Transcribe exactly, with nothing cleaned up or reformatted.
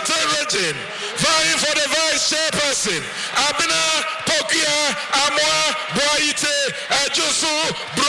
Ashanti region, vying for the vice chairperson, Abena Pokia Amwa Boite Ajusu.